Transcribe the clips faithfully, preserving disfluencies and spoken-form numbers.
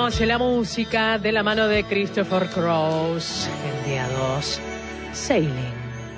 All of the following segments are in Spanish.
Seguimos en la música de la mano de Christopher Cross, el día dos, Sailing.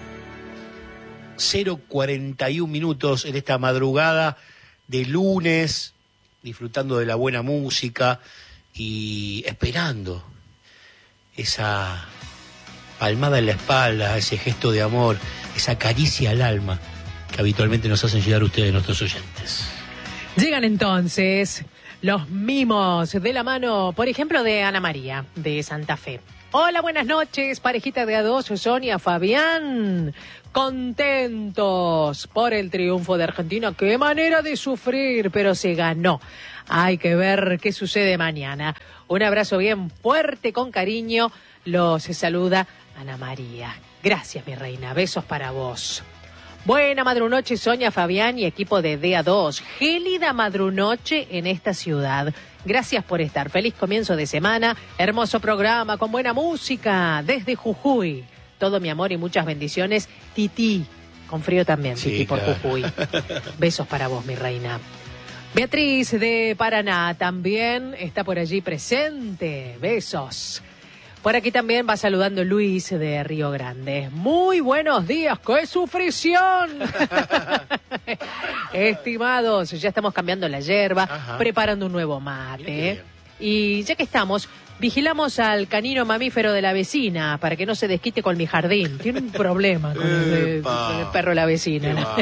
cero cuarenta y un minutos en esta madrugada de lunes, disfrutando de la buena música y esperando esa palmada en la espalda, ese gesto de amor, esa caricia al alma que habitualmente nos hacen llegar ustedes, nuestros oyentes. Llegan entonces los mimos de la mano, por ejemplo, de Ana María, de Santa Fe. Hola, buenas noches, parejita de a dos, Sonia, Fabián. Contentos por el triunfo de Argentina. Qué manera de sufrir, pero se ganó. Hay que ver qué sucede mañana. Un abrazo bien fuerte, con cariño. Los saluda Ana María. Gracias, mi reina. Besos para vos. Buena madrunoche, Sonia, Fabián y equipo de D A dos. Gélida madrunoche en esta ciudad. Gracias por estar. Feliz comienzo de semana. Hermoso programa con buena música desde Jujuy. Todo mi amor y muchas bendiciones. Titi, con frío también, sí, Titi, claro. Por Jujuy. Besos para vos, mi reina. Beatriz de Paraná también está por allí presente. Besos. Por aquí también va saludando Luis de Río Grande. Muy buenos días, ¡qué sufrición! Estimados, ya estamos cambiando la yerba, ajá, preparando un nuevo mate. Y ya que estamos, vigilamos al canino mamífero de la vecina para que no se desquite con mi jardín. Tiene un problema con el, con el perro de la vecina. ¿No?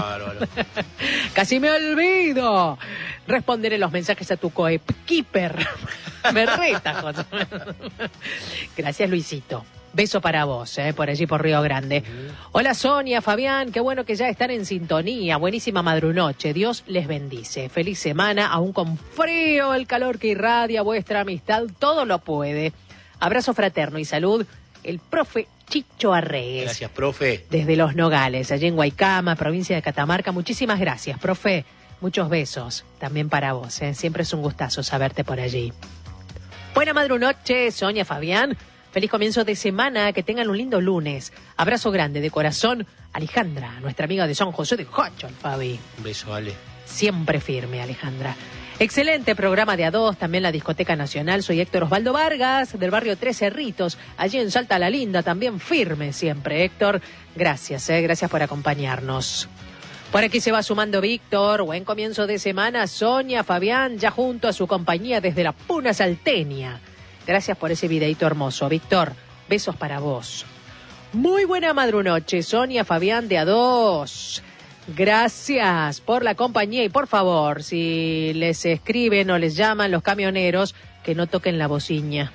Casi me olvido. Responderé los mensajes a tu coequiper. Me reta, José. Gracias, Luisito. Beso para vos, eh, por allí por Río Grande. Uh-huh. Hola, Sonia, Fabián, qué bueno que ya están en sintonía. Buenísima madrunoche, Dios les bendice. Feliz semana, aún con frío, el calor que irradia vuestra amistad, todo lo puede. Abrazo fraterno y salud, el profe Chicho Arreyes. Gracias, profe. Desde Los Nogales, allí en Guaycama, provincia de Catamarca. Muchísimas gracias, profe. Muchos besos también para vos, eh. Siempre es un gustazo saberte por allí. Buena madrunoche, Sonia, Fabián. Feliz comienzo de semana, que tengan un lindo lunes. Abrazo grande de corazón, Alejandra, nuestra amiga de San José de Jochol, Fabi. Un beso, Ale. Siempre firme, Alejandra. Excelente programa de A dos, también la Discoteca Nacional. Soy Héctor Osvaldo Vargas, del barrio Tres Cerritos, allí en Salta la Linda, también firme siempre, Héctor. Gracias, eh, gracias por acompañarnos. Por aquí se va sumando Víctor. Buen comienzo de semana, Sonia, Fabián, ya junto a su compañía desde la Puna Salteña. Gracias por ese videito hermoso, Víctor. Besos para vos. Muy buena madrunoche, Sonia, Fabián de A dos. Gracias por la compañía y por favor, si les escriben o les llaman los camioneros, que no toquen la bocina.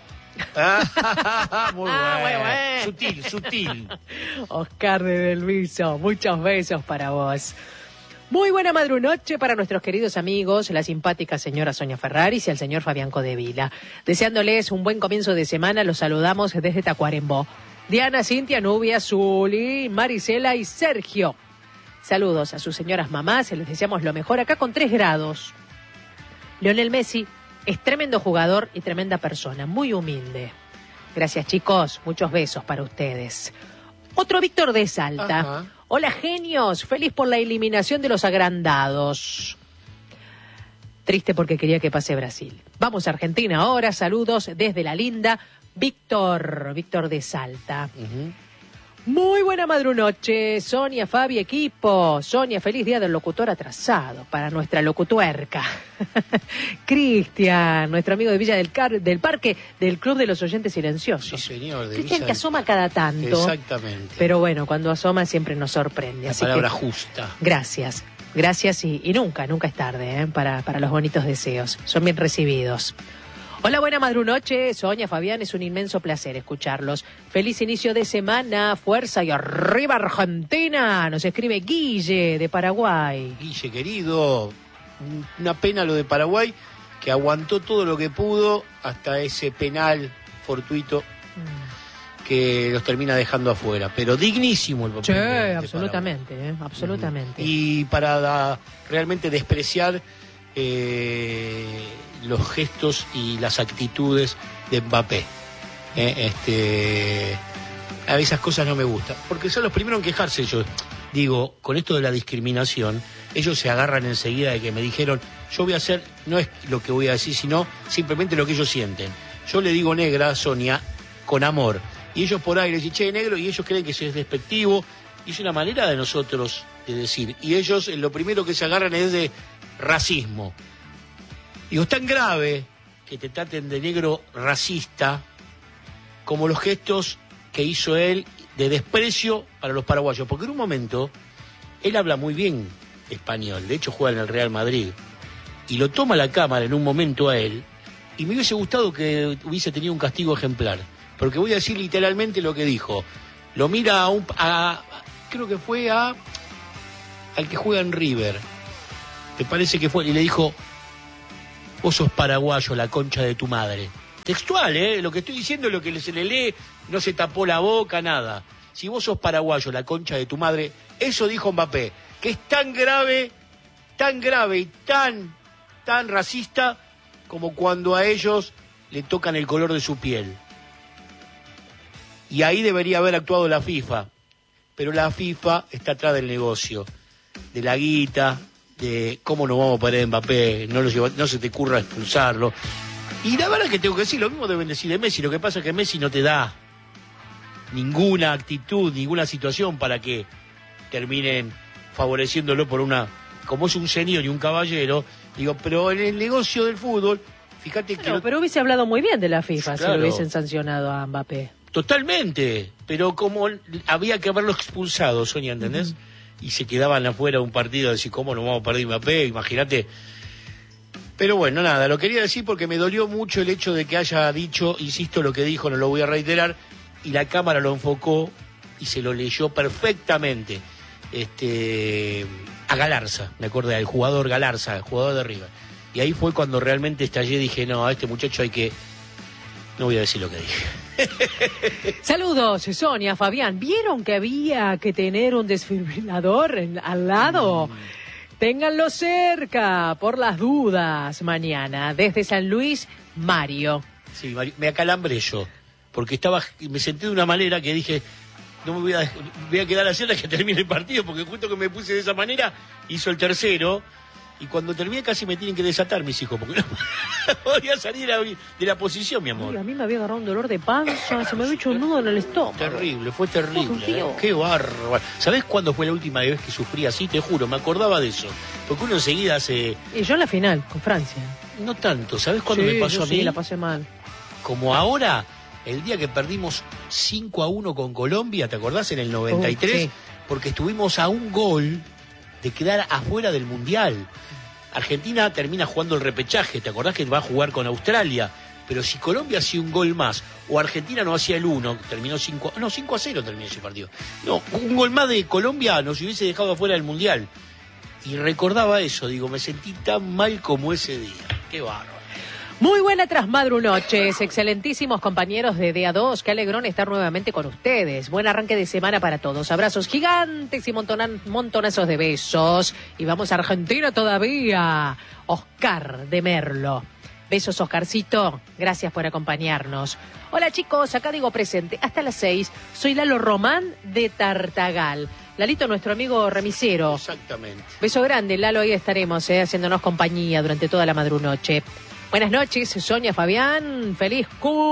Ah, muy bueno. Ah, muy bueno. Sutil, sutil. Oscar de Delviso, muchos besos para vos. Muy buena madrunoche para nuestros queridos amigos, la simpática señora Sonia Ferraris y el señor Fabián Codevila. Deseándoles un buen comienzo de semana, los saludamos desde Tacuarembó. Diana, Cintia, Nubia, Zuli, Marisela y Sergio. Saludos a sus señoras mamás, les deseamos lo mejor acá con tres grados. Lionel Messi es tremendo jugador y tremenda persona, muy humilde. Gracias, chicos, muchos besos para ustedes. Otro Víctor de Salta. Ajá. Hola, genios, feliz por la eliminación de los agrandados. Triste porque quería que pase Brasil. Vamos a Argentina ahora, saludos desde la linda Víctor, Víctor de Salta. Uh-huh. Muy buena madrunoche, Sonia, Fabi, equipo. Sonia, feliz día del locutor atrasado para nuestra locutuerca. Cristian, nuestro amigo de Villa del, Car- del Parque, del Club de los Oyentes Silenciosos. Sí, señor. Cristian, Villa que asoma cada tanto. Exactamente. Pero bueno, cuando asoma siempre nos sorprende. La así palabra que, justa. Gracias, gracias y, y nunca, nunca es tarde ¿eh? para, para los bonitos deseos. Son bien recibidos. Hola, buena madrunoche, Sonia, Fabián, es un inmenso placer escucharlos. Feliz inicio de semana, fuerza y arriba Argentina. Nos escribe Guille de Paraguay. Guille, querido, una pena lo de Paraguay, que aguantó todo lo que pudo hasta ese penal fortuito mm. que los termina dejando afuera. Pero dignísimo el papel. Sí, de, de absolutamente, eh, absolutamente. Mm. Y para da, realmente despreciar eh, los gestos y las actitudes de Mbappé. Eh, este, a esas cosas no me gustan, porque son los primeros en quejarse. Yo digo, con esto de la discriminación, ellos se agarran enseguida de que me dijeron, yo voy a hacer, no es lo que voy a decir, sino simplemente lo que ellos sienten. Yo le digo negra a Sonia con amor, y ellos por ahí le dicen, che, negro, y ellos creen que eso es despectivo, y es una manera de nosotros de decir, y ellos lo primero que se agarran es de racismo. Digo, es tan grave que te traten de negro racista como los gestos que hizo él de desprecio para los paraguayos, porque en un momento él habla muy bien español, de hecho juega en el Real Madrid, y lo toma la cámara en un momento a él, y me hubiese gustado que hubiese tenido un castigo ejemplar, porque voy a decir literalmente lo que dijo. Lo mira a un, a, creo que fue a al que juega en River, me parece que fue, y le dijo, vos sos paraguayo, la concha de tu madre. Textual, ¿eh? Lo que estoy diciendo es lo que se le lee, no se tapó la boca, nada. Si vos sos paraguayo, la concha de tu madre, eso dijo Mbappé, que es tan grave, tan grave y tan, tan racista como cuando a ellos le tocan el color de su piel. Y ahí debería haber actuado la FIFA, pero la FIFA está atrás del negocio, de la guita, de cómo nos vamos a poner Mbappé, no, lo lleva, no se te ocurra expulsarlo. Y la verdad que tengo que decir, lo mismo deben decir de Messi, lo que pasa es que Messi no te da ninguna actitud, ninguna situación para que terminen favoreciéndolo por una, como es un señor y un caballero, digo, pero en el negocio del fútbol, fíjate que... No, pero hubiese hablado muy bien de la FIFA, claro, si lo hubiesen sancionado a Mbappé. Totalmente, pero como había que haberlo expulsado, Sonia, ¿entendés? Uh-huh. Y se quedaban afuera de un partido, de decir, ¿cómo nos vamos a perder Mbappé? Imagínate. Pero bueno, nada, lo quería decir porque me dolió mucho el hecho de que haya dicho, insisto, lo que dijo, no lo voy a reiterar, y la cámara lo enfocó y se lo leyó perfectamente este a Galarza, me acordé, al jugador Galarza, el jugador de River. Y ahí fue cuando realmente estallé, dije, no, a este muchacho hay que... No voy a decir lo que dije. Saludos, Sonia, Fabián. ¿Vieron que había que tener un desfibrilador en, al lado? Mm. Ténganlo cerca, por las dudas, mañana. Desde San Luis, Mario. Sí, Mario, me acalambré yo, porque estaba, me senté de una manera que dije, no me voy a, voy a quedar así hasta que termine el partido, porque justo que me puse de esa manera, hizo el tercero, y cuando terminé casi me tienen que desatar mis hijos, porque no podía salir de la posición, mi amor. Uy, a mí me había agarrado un dolor de panza, se me había hecho un nudo en el estómago. Terrible, fue terrible. ¿eh? Qué bárbaro. ¿Sabés cuándo fue la última vez que sufrí así? Te juro, me acordaba de eso. Porque uno enseguida se... Y yo en la final, con Francia. No tanto, ¿sabés cuándo sí, me pasó yo a mí? Sí, la pasé mal. Como ahora, el día que perdimos cinco a uno con Colombia, ¿te acordás? En el noventa y tres, uh, sí. Porque estuvimos a un gol de quedar afuera del Mundial. Argentina termina jugando el repechaje, ¿te acordás que va a jugar con Australia? Pero si Colombia hacía un gol más, o Argentina no hacía el uno, terminó cinco, no, cinco a cero terminó ese partido. No, un gol más de Colombia nos hubiese dejado afuera del Mundial. Y recordaba eso, digo, me sentí tan mal como ese día. Qué bárbaro. Muy buena trasmadrunoches, excelentísimos compañeros de D A dos, qué alegrón estar nuevamente con ustedes. Buen arranque de semana para todos, abrazos gigantes y montonan, montonazos de besos. Y vamos a Argentina todavía, Oscar de Merlo. Besos, Oscarcito, gracias por acompañarnos. Hola chicos, acá digo presente, hasta las seis, soy Lalo Román de Tartagal. Lalito, nuestro amigo remisero. Exactamente. Beso grande, Lalo, ahí estaremos eh, haciéndonos compañía durante toda la madrunoche. Buenas noches, Sonia, Fabián, feliz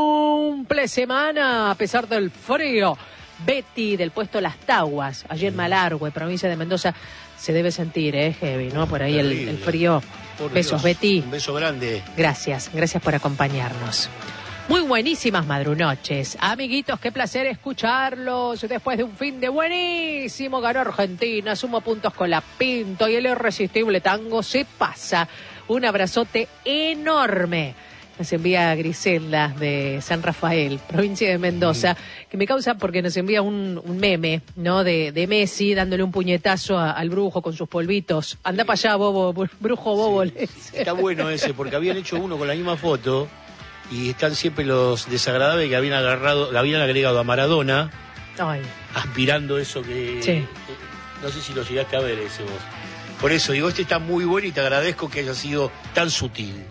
cumple semana a pesar del frío. Betty del puesto Las Taguas, allí en Malargüe, provincia de Mendoza, se debe sentir, eh, heavy, ¿no? Por ahí el, el frío. Por Besos, Dios. Betty. Un beso grande. Gracias, gracias por acompañarnos. Muy buenísimas madrunoches. Amiguitos, qué placer escucharlos. Después de un fin de buenísimo, ganó Argentina, sumó puntos con la Pinto y el irresistible tango se pasa. Un abrazote enorme. Nos envía Griselda de San Rafael, provincia de Mendoza, mm. que me causa porque nos envía un, un meme, ¿no? De, de Messi dándole un puñetazo a, al brujo con sus polvitos. Anda sí. para allá, bobo, brujo bobo. Sí. Está bueno ese, porque habían hecho uno con la misma foto y están siempre los desagradables que habían agarrado, que habían agregado a Maradona, Ay. aspirando eso que, sí. que... No sé si lo llegaste a ver ese vos. Por eso digo, este está muy bueno y te agradezco que haya sido tan sutil.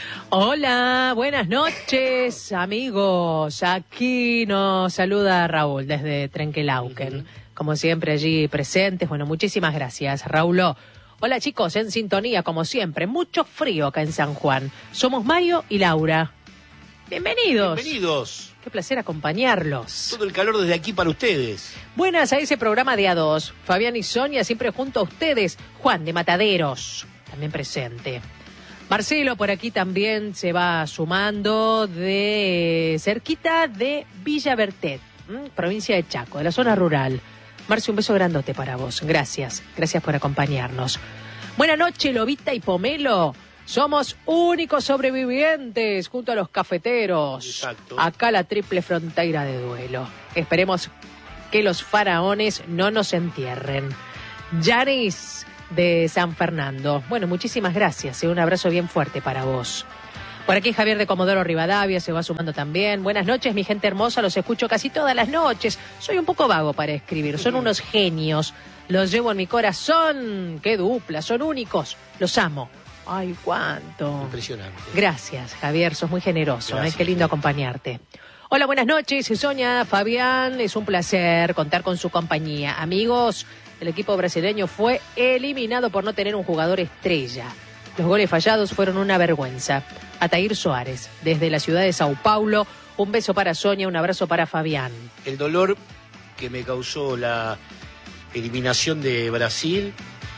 Hola, buenas noches, amigos. Aquí nos saluda Raúl desde Trenquelauquen. Uh-huh. Como siempre allí presentes. Bueno, muchísimas gracias, Raúl. Hola chicos, en sintonía como siempre, mucho frío acá en San Juan. Somos Mario y Laura. Bienvenidos. Bienvenidos. Qué placer acompañarlos. Todo el calor desde aquí para ustedes. Buenas a ese programa de A dos. Fabián y Sonia siempre junto a ustedes. Juan de Mataderos, también presente. Marcelo por aquí también se va sumando de cerquita de Villa Bertet, ¿m? provincia de Chaco, de la zona rural. Marce, un beso grandote para vos. Gracias, gracias por acompañarnos. Buenas noches, Lobita y Pomelo. Somos únicos sobrevivientes junto a los cafeteros. Exacto. Acá la triple frontera de duelo. Esperemos que los faraones no nos entierren. Yanis de San Fernando. Bueno, muchísimas gracias. Un abrazo bien fuerte para vos. Por aquí Javier de Comodoro Rivadavia se va sumando también. Buenas noches, mi gente hermosa. Los escucho casi todas las noches. Soy un poco vago para escribir. Son unos genios. Los llevo en mi corazón. Qué dupla. Son únicos. Los amo. Ay, cuánto. Impresionante. Gracias, Javier, sos muy generoso, Gracias, ¿eh? Qué lindo sí. acompañarte. Hola, buenas noches, Sonia, Fabián, es un placer contar con su compañía. Amigos, el equipo brasileño fue eliminado por no tener un jugador estrella. Los goles fallados fueron una vergüenza. Atair Suárez, desde la ciudad de Sao Paulo, un beso para Sonia, un abrazo para Fabián. El dolor que me causó la eliminación de Brasil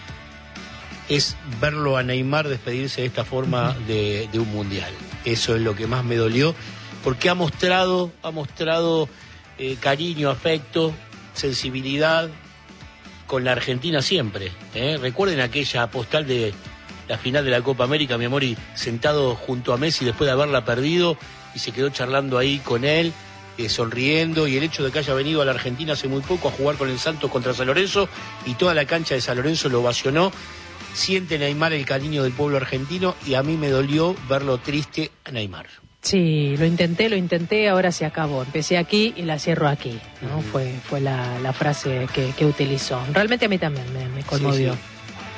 es verlo a Neymar despedirse de esta forma de, de un mundial. Eso es lo que más me dolió, porque ha mostrado, ha mostrado eh, cariño, afecto, sensibilidad con la Argentina siempre. ¿eh? Recuerden aquella postal de la final de la Copa América, mi amor, y sentado junto a Messi después de haberla perdido y se quedó charlando ahí con él, eh, sonriendo, y el hecho de que haya venido a la Argentina hace muy poco a jugar con el Santos contra San Lorenzo y toda la cancha de San Lorenzo lo ovacionó. Siente Neymar el cariño del pueblo argentino y a mí me dolió verlo triste a Neymar. Sí, lo intenté, lo intenté, ahora se acabó. Empecé aquí y la cierro aquí, ¿no? Uh-huh. Fue fue la, la frase que, que utilizó. Realmente a mí también me, me conmovió. Sí, sí.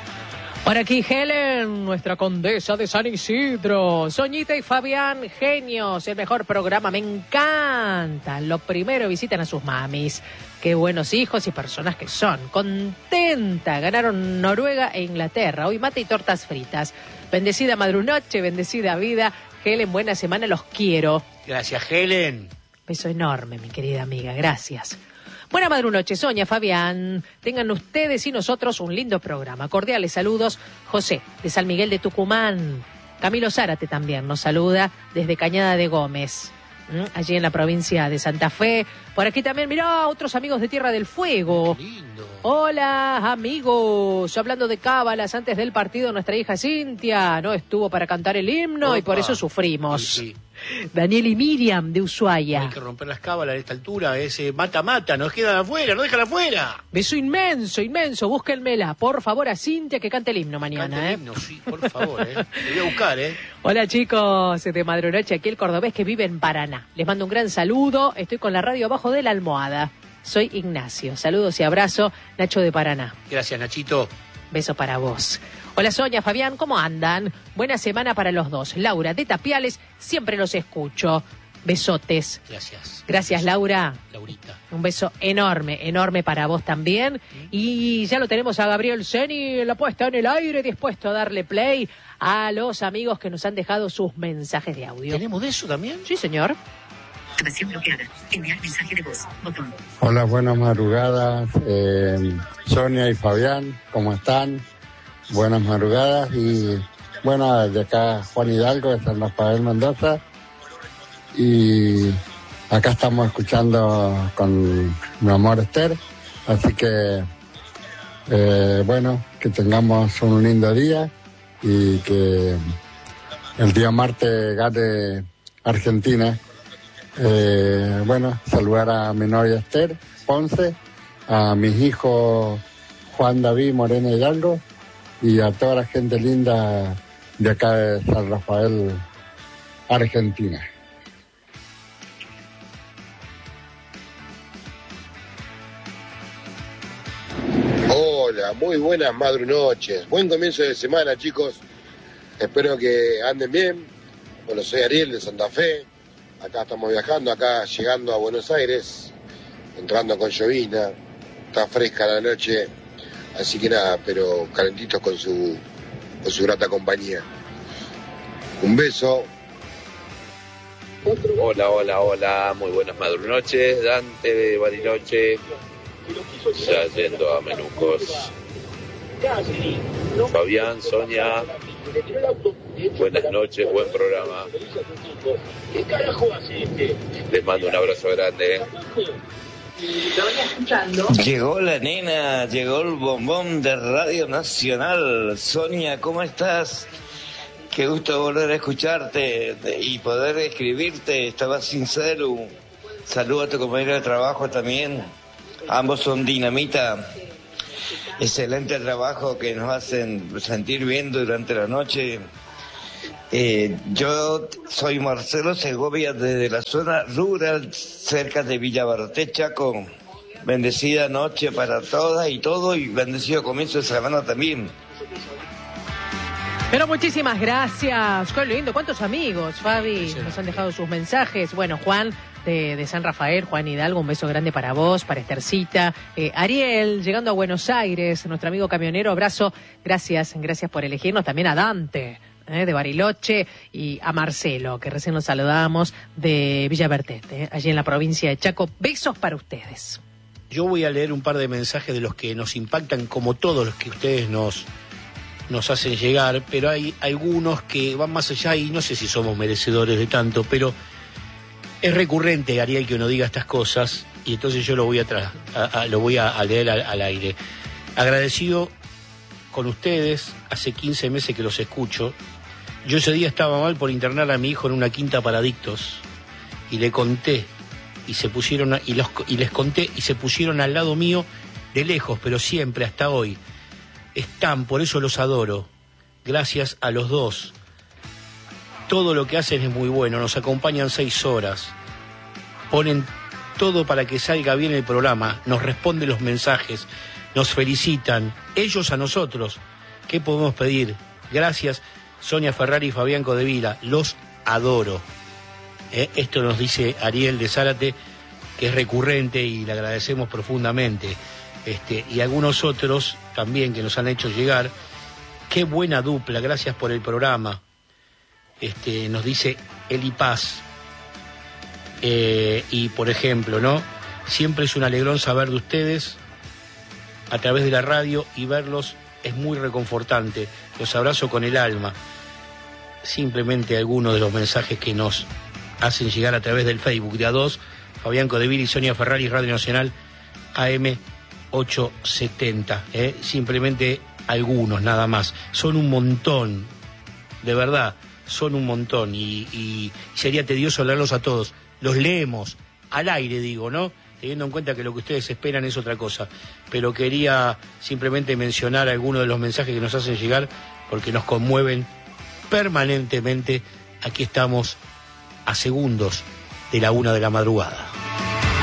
Por aquí Helen, nuestra condesa de San Isidro. Soñita y Fabián, genios, el mejor programa, me encanta. Lo primero, visitan a sus mamis. Qué buenos hijos y personas que son. Contenta, ganaron Noruega e Inglaterra. Hoy mate y tortas fritas. Bendecida madrunoche, bendecida vida. Helen, buena semana, los quiero. Gracias, Helen. Beso enorme, mi querida amiga, gracias. Buena madrunoche, Sonia, Fabián. Tengan ustedes y nosotros un lindo programa. Cordiales saludos, José, de San Miguel de Tucumán. Camilo Zárate también nos saluda desde Cañada de Gómez, ¿Mm? allí en la provincia de Santa Fe. Por aquí también, mirá, otros amigos de Tierra del Fuego. Qué lindo. Hola, amigos. Hablando de cábalas, antes del partido, nuestra hija Cintia no estuvo para cantar el himno. Opa. Y por eso sufrimos. Sí, sí. Daniel y Miriam de Ushuaia. Hay que romper las cábalas a esta altura, ese mata-mata, nos quedan afuera, no dejan afuera. Beso inmenso, inmenso, búsquenmela, por favor, a Cintia que cante el himno mañana. Cante el ¿eh? himno, sí, por favor, ¿eh? Te voy a buscar, ¿eh? Hola chicos, de Madrunoche, aquí el cordobés que vive en Paraná. Les mando un gran saludo, estoy con la radio abajo de la almohada. Soy Ignacio, saludos y abrazo, Nacho de Paraná. Gracias, Nachito. Beso para vos. Hola Sonia, Fabián, ¿cómo andan? Buena semana para los dos. Laura, de Tapiales, siempre los escucho. Besotes. Gracias. Gracias, Laura. Laurita. Un beso enorme, enorme para vos también. ¿Mm? Y ya lo tenemos a Gabriel Seni en la puesta en el aire, dispuesto a darle play a los amigos que nos han dejado sus mensajes de audio. ¿Tenemos de eso también? Sí, señor. Grabación bloqueada. Enviar mensaje de voz. Botón. Hola, buenas madrugadas. Eh, Sonia y Fabián, ¿cómo están? Buenas madrugadas. Y bueno, de acá Juan Hidalgo, de San Rafael Mendoza. Y acá estamos escuchando con mi amor Esther. Así que, eh, bueno, que tengamos un lindo día y que el día martes gane Argentina. Eh, bueno, saludar a mi novia Esther Ponce, a mis hijos Juan David Morena Hidalgo y a toda la gente linda de acá de San Rafael, Argentina. Hola, muy buenas madrunoches. Buen comienzo de semana, chicos. Espero que anden bien. Bueno, soy Ariel de Santa Fe. Acá estamos viajando, acá llegando a Buenos Aires, entrando con llovina. Está fresca la noche. Así que nada, pero calentitos con su, con su grata compañía. Un beso. Hola, hola, hola, muy buenas madrunoches, Dante de Bariloche, ya yendo a Menucos. Fabián, Sonia, buenas noches, buen programa. Les mando un abrazo grande. Llegó la nena, llegó el bombón de Radio Nacional. Sonia, ¿cómo estás? Qué gusto volver a escucharte y poder escribirte. Estaba sin celu. Saludo a tu compañero de trabajo también. Ambos son dinamita. Excelente trabajo que nos hacen sentir bien durante la noche. Eh, yo soy Marcelo Segovia desde la zona rural cerca de Villa Barté, Chaco. Bendecida noche para todas y todo y bendecido comienzo de semana también. Pero muchísimas gracias. Qué lindo. ¿Cuántos amigos, Fabi? Sí. Nos han dejado sus mensajes. Bueno, Juan de, de San Rafael, Juan Hidalgo, un beso grande para vos, para Estercita. Eh, Ariel, llegando a Buenos Aires, nuestro amigo camionero, abrazo. Gracias, gracias por elegirnos. También a Dante, eh, de Bariloche, y a Marcelo, que recién nos saludamos, de Villa Bertete, eh, allí en la provincia de Chaco. Besos para ustedes. Yo voy a leer un par de mensajes de los que nos impactan, como todos los que ustedes nos... nos hacen llegar, pero hay algunos que van más allá y no sé si somos merecedores de tanto, pero es recurrente, Ariel, que uno diga estas cosas y entonces yo lo voy a, tra- a, a lo voy a, a leer al, al aire. Agradecido con ustedes, hace quince meses que los escucho. Yo ese día estaba mal por internar a mi hijo en una quinta para adictos y le conté y se pusieron a, y, los, y les conté y se pusieron al lado mío de lejos, pero siempre hasta hoy. Están, por eso los adoro. Gracias a los dos. Todo lo que hacen es muy bueno. Nos acompañan seis horas. Ponen todo para que salga bien el programa. Nos responden los mensajes. Nos felicitan. Ellos a nosotros. ¿Qué podemos pedir? Gracias, Sonia Ferrari y Fabián Codevila. Los adoro. Eh, esto nos dice Ariel de Zárate, que es recurrente y le agradecemos profundamente. Este, y algunos otros también que nos han hecho llegar. Qué buena dupla, gracias por el programa. Este, nos dice Eli Paz. Eh, y por ejemplo, ¿no? Siempre es un alegrón saber de ustedes a través de la radio y verlos es muy reconfortante. Los abrazo con el alma. Simplemente algunos de los mensajes que nos hacen llegar a través del Facebook de A dos, Fabián Codevila y Sonia Ferrari, Radio Nacional A M ochocientos setenta, ¿eh? Simplemente algunos nada más. Son un montón, de verdad, son un montón y, y sería tedioso leerlos a todos. Los leemos al aire, digo, ¿no? Teniendo en cuenta que lo que ustedes esperan es otra cosa. Pero quería simplemente mencionar algunos de los mensajes que nos hacen llegar porque nos conmueven permanentemente. Aquí estamos a segundos de la una de la madrugada.